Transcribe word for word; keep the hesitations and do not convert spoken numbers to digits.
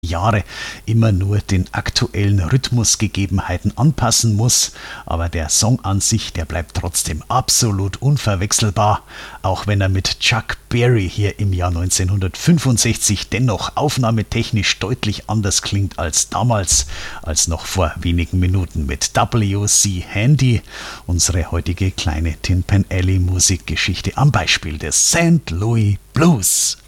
Jahre immer nur den aktuellen Rhythmusgegebenheiten anpassen muss, aber der Song an sich, der bleibt trotzdem absolut unverwechselbar, auch wenn er mit Chuck Berry hier im Jahr neunzehnhundertfünfundsechzig dennoch aufnahmetechnisch deutlich anders klingt als damals, als noch vor wenigen Minuten mit W C Handy, unsere heutige kleine Tin Pan Alley Musikgeschichte am Beispiel des Saint Louis Blues.